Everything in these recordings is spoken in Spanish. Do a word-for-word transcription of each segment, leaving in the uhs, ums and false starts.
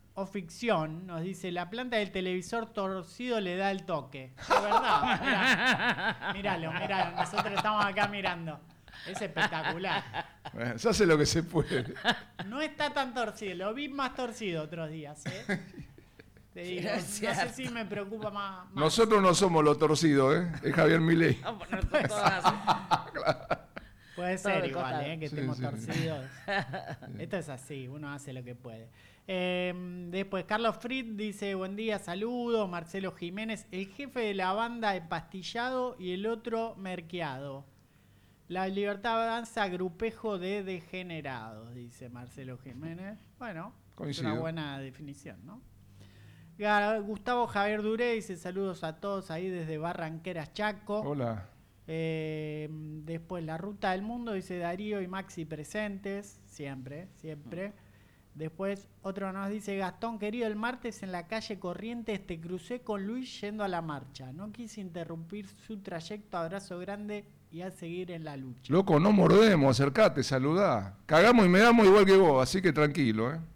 o ficción nos dice: la planta del televisor torcido le da el toque. Es verdad. Mirá, míralo, míralo. Nosotros estamos acá mirando. Es espectacular. Bueno, se hace lo que se puede. No está tan torcido. Lo vi más torcido otros días, ¿eh? Te digo, no sé si me preocupa más, más. Nosotros no somos los torcidos, ¿eh? Es Javier Milei. No, no, no, claro. Puede ser Todo igual, costado. ¿eh? Que Sí, estemos sí. torcidos. Esto es así, uno hace lo que puede. Eh, después, Carlos Fried dice: buen día, saludos. Marcelo Jiménez, el jefe de la banda empastillado y el otro merqueado. La libertad danza grupejo de degenerados, dice Marcelo Jiménez. Bueno, Coincido. es una buena definición, ¿no? Ga- Gustavo Javier Duré dice: saludos a todos ahí desde Barranqueras, Chaco. Hola. Eh, después La Ruta del Mundo, dice Darío y Maxi presentes, siempre, siempre. Después otro nos dice: Gastón querido, el martes en la calle Corrientes te crucé con Luis yendo a la marcha. No quise interrumpir su trayecto, abrazo grande y a seguir en la lucha. Loco, no mordemos, acercate, saludá. Cagamos y me damos igual que vos, así que tranquilo, ¿eh?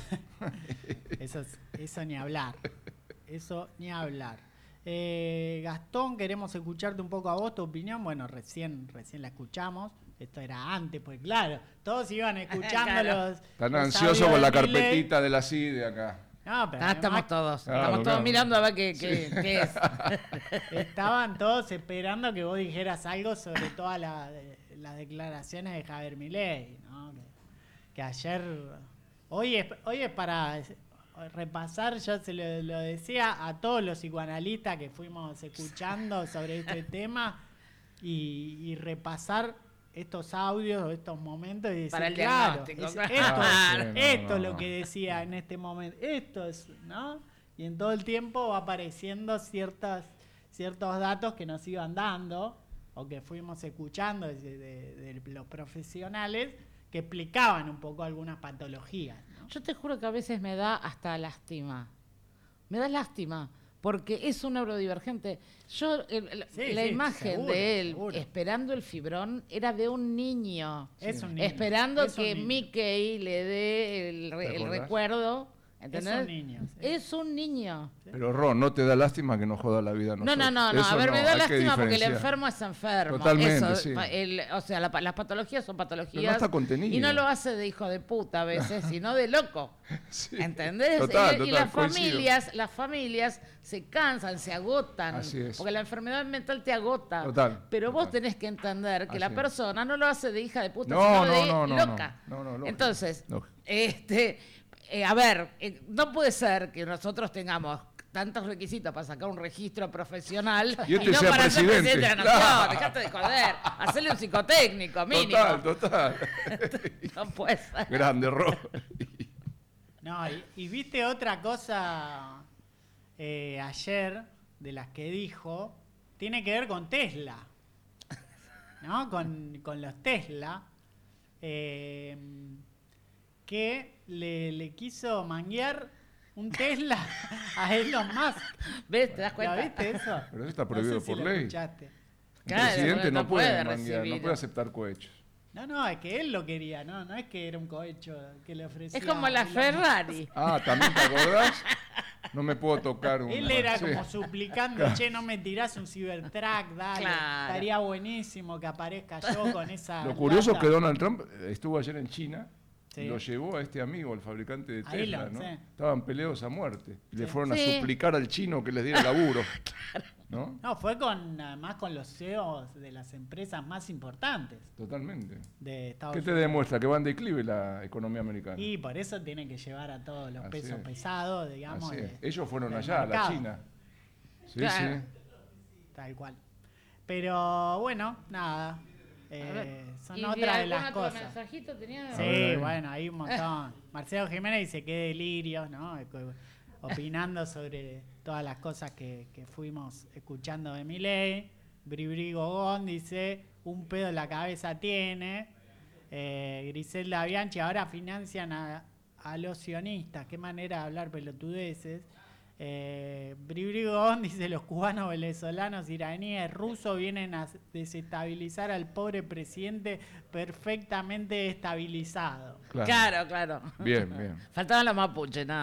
Eso, es- eso ni hablar, eso ni hablar. Eh, Gastón, queremos escucharte un poco a vos, tu opinión. Bueno, recién recién la escuchamos. Esto era antes, pues claro, todos iban escuchando Claro. los. Están los ansiosos audios con la de Milei. carpetita de la C I D acá. No, pero Ah, estamos además todos, Claro, estamos todos claro. mirando a ver qué, qué, qué es. estaban todos esperando que vos dijeras algo sobre todas la- las declaraciones de Javier Milei, ¿no? Que, que ayer, hoy es, hoy es para repasar, yo se lo, lo decía a todos los psicoanalistas que fuimos escuchando sobre este tema y, y repasar estos audios o estos momentos y decir, Para el claro, diagnóstico, es- claro. esto, Ah, es- sí, no, esto no, es lo no. que decía en este momento, esto es, ¿no? Y en todo el tiempo va apareciendo ciertas, ciertos datos que nos iban dando o que fuimos escuchando de, de- de los profesionales que explicaban un poco algunas patologías, ¿no? Yo te juro que a veces me da hasta lástima. Me da lástima. Porque es un neurodivergente. Yo, el- el- Sí, la sí, imagen seguro, de él seguro. esperando el fibrón era de un niño. Es un niño, Esperando es un que niño. Mickey le dé el, re- ¿Te el acordás? recuerdo. ¿Entendés? Es un niño, sí. Es un niño. Pero Ron, no te da lástima que nos joda la vida a No, nosotros. no, no, no. Eso A ver, me no, da hay que lástima porque el diferenciar. enfermo es enfermo. Totalmente, Eso, sí. pa- el- o sea, la pa- las patologías son patologías. Pero no está contenido. Y no lo hace de hijo de puta a veces, sino de loco. Sí. ¿Entendés? Total, y, y total, las coincido. familias, las familias se cansan, se agotan. Así es. Porque la enfermedad mental te agota. Total, Pero vos total. tenés que entender que Así la es. persona no lo hace de hija de puta, No, sino no, de no, no, loca. no. No, no, lógico. Entonces, Lógico. este, eh, a ver, eh, no puede ser que nosotros tengamos tantos requisitos para sacar un registro profesional Y este no sea para ser presidente. presidente de la nación. Claro. Dejate de joder. Hacerle un psicotécnico mínimo. Total, total. No puede ser. Grande, Ron. No, y, y viste otra cosa eh, ayer de las que dijo, tiene que ver con Tesla, ¿no? Con, con los Tesla, eh, que le, le quiso manguear un Tesla a Elon Musk. ¿Ves? ¿Te das ¿Lo cuenta? viste eso? Pero eso está No prohibido sé si por lo ley. escuchaste. El Claro, presidente no no, puede, puede manguear, recibir. no puede aceptar cohechos. No, no, es que él lo quería, no, no es que era un cohecho que le ofrecía. Es como la Elon Musk. Ferrari. Ah, ¿también te acordás? No me puedo tocar un... Él era sí. como suplicando, che, no me tirás un Cybertruck, dale, Claro. estaría buenísimo que aparezca yo con esa... Lo curioso es lata". que Donald Trump estuvo ayer en China Sí. y lo llevó a este amigo, el fabricante de A Tesla, Elon, ¿no? sí. Estaban peleados a muerte. Y le Sí. fueron Sí. a suplicar al chino que les diera laburo. ¿No? No, fue con, además con los C E Os de las empresas más importantes Totalmente. de Estados ¿Qué te Unidos. demuestra? Que va en declive la economía americana. Y por eso tienen que llevar a todos los Así pesos es. pesados, digamos. Así es. de- Ellos fueron del allá, a la mercado. China. Sí, Claro. sí. Tal cual. Pero bueno, nada. eh, son ¿Y otras de algún las otro cosas. mensajito tenía? Sí, A ver. bueno, hay un montón. Marcelo Jiménez dice que delirios, ¿no? Opinando sobre todas las cosas que, que fuimos escuchando de Milei. Bribri Gogón dice, un pedo en la cabeza tiene. Eh, Griselda Bianchi, ahora financian a, a los sionistas. Qué manera de hablar pelotudeces. Eh, Bribri Gogón dice, los cubanos, venezolanos, iraníes, rusos vienen a desestabilizar al pobre presidente perfectamente estabilizado. Claro. Claro, claro. Bien, bien. Faltaban los mapuches, nada.